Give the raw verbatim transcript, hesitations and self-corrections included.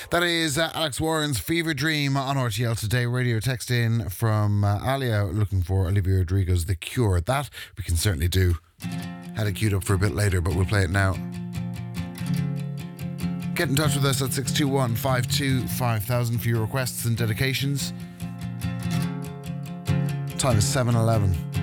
That is uh, Alex Warren's Fever Dream on R T L Today Radio. Text in from uh, Alia looking for Olivia Rodrigo's The Cure. That we can certainly do. Had it queued up for a bit later, but we'll play it now. Get in touch with us at six two one, five two five thousand for your requests and dedications. Time is seven eleven.